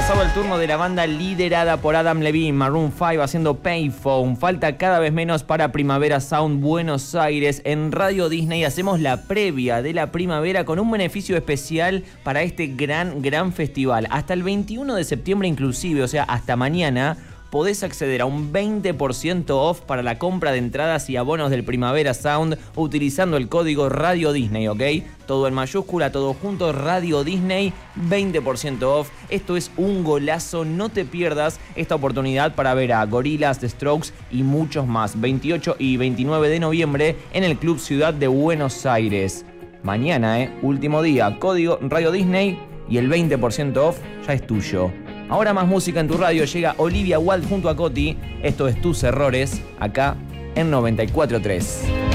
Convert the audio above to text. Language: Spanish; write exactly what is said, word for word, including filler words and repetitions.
pasado el turno de la banda liderada por Adam Levine, Maroon cinco, haciendo Payphone. Falta cada vez menos para Primavera Sound Buenos Aires. En Radio Disney hacemos la previa de la primavera con un beneficio especial para este gran, gran festival. Hasta el veintiuno de septiembre inclusive, o sea, hasta mañana, podés acceder a un veinte por ciento off para la compra de entradas y abonos del Primavera Sound utilizando el código Radio Disney, ¿ok? Todo en mayúscula, todo junto, Radio Disney, veinte por ciento off. Esto es un golazo, no te pierdas esta oportunidad para ver a Gorillaz, The Strokes y muchos más. veintiocho y veintinueve de noviembre en el Club Ciudad de Buenos Aires. Mañana, ¿eh? Último día, código Radio Disney y el veinte por ciento off ya es tuyo. Ahora más música en tu radio, llega Olivia Wilde junto a Coti. Esto es Tus Errores, acá en noventa y cuatro punto tres.